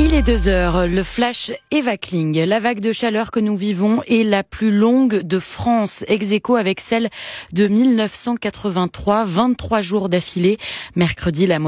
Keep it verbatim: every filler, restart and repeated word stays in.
Il est deux heures, le flash Eva Kling. La vague de chaleur que nous vivons est la plus longue de France, ex aequo avec celle de mille neuf cent quatre-vingt-trois, vingt-trois jours d'affilée. Mercredi, la